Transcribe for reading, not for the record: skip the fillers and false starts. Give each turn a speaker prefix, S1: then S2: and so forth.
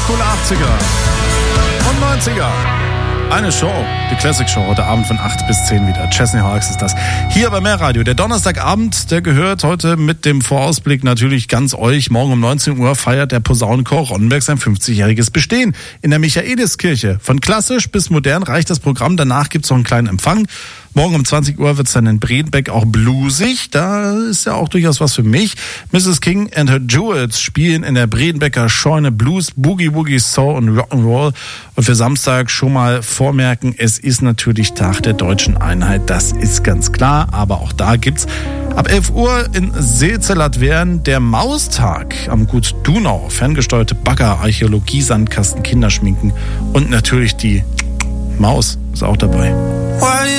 S1: coole 80er und 90er. Eine Show, die Classic Show, heute Abend von 8 bis 10 wieder. Chesney Hawks ist das. Hier bei Mehrradio. Der Donnerstagabend, der gehört heute mit dem Vorausblick natürlich ganz euch. Morgen um 19 Uhr feiert der Posaunenchor Ronnenberg sein 50-jähriges Bestehen. In der Michaeliskirche. Von klassisch bis modern reicht das Programm. Danach gibt's noch einen kleinen Empfang. Morgen um 20 Uhr wird's dann in Bredenbeck auch bluesig. Da ist ja auch durchaus was für mich. Mrs. King and her Jewels spielen in der Bredenbecker Scheune Blues, Boogie Woogie, Soul und Rock'n'Roll. Und für Samstag schon mal vormerken, es ist natürlich Tag der deutschen Einheit. Das ist ganz klar. Aber auch da gibt's ab 11 Uhr in Seelze-Latwern der Maustag am Gut Dunau. Ferngesteuerte Bagger, Archäologie, Sandkasten, Kinderschminken und natürlich die Maus ist auch dabei.